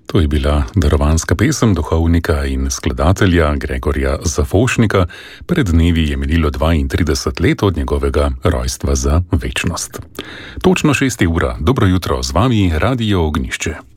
To je bila darovanska pesem duhovnika in skladatelja Gregorja Zafošnika. Pred dnevi je minilo 32 let od njegovega rojstva za večnost. Točno 6 ura. Dobro jutro, z vami Radio Ognjišče.